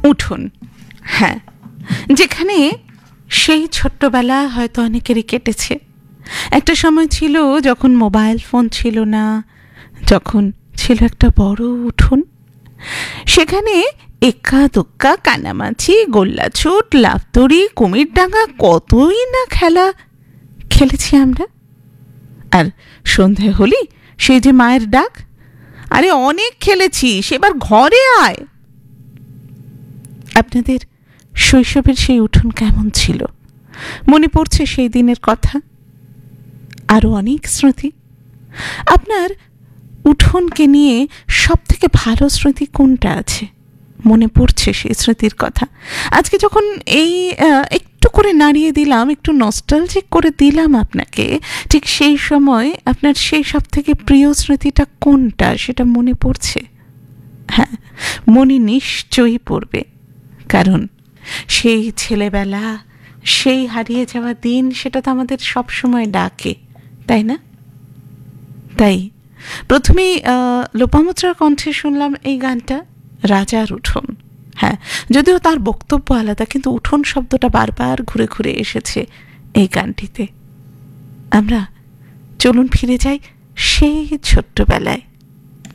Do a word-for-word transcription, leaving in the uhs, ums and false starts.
উঠোন, হ্যাঁ, যেখানে সেই ছোট্টবেলা হয়তো অনেকেরই কেটেছে। একটা সময় ছিল যখন মোবাইল ফোন ছিল না, যখন ছিল একটা বড় উঠোন, সেখানে এক্কা দোক্কা, কানামাছি, গোল্লাছুট, লাফদড়ি, কুমির ডাঙা, কতই না খেলা খেলেছি আমরা। আর সন্ধে হলি সেই যে মায়ের ডাক, আরে অনেক খেলেছি, সেবার ঘরে আয়। আপনাদের শৈশবের সেই উঠোন কেমন ছিল? মনে পড়ছে সেই দিনের কথা, আরও অনেক স্মৃতি। আপনার উঠোনকে নিয়ে সব থেকে ভালো স্মৃতি কোনটা আছে? মনে পড়ছে সেই স্মৃতির কথা। আজকে যখন এই একটু করে নাড়িয়ে দিলাম, একটু নস্টালজিক করে দিলাম আপনাকে, ঠিক সেই সময় আপনার সেই সব থেকে প্রিয় স্মৃতিটা কোনটা সেটা মনে পড়ছে? হ্যাঁ, মনে নিশ্চয়ই পড়বে, কারণ সেই ছেলেবেলা, সেই হারিয়ে যাওয়া দিন, সেটা তো আমাদের সব সময় ডাকে, তাই না? তাই প্রথমেই লোপামুদ্রার কণ্ঠে শুনলাম এই গানটা, রাজার উঠোন। হ্যাঁ, যদিও তার বক্তব্য আলাদা, কিন্তু উঠোন শব্দটা বারবার ঘুরে ঘুরে এসেছে এই গানটিতে। আমরা চলুন ফিরে যাই সেই ছোট্টবেলায়।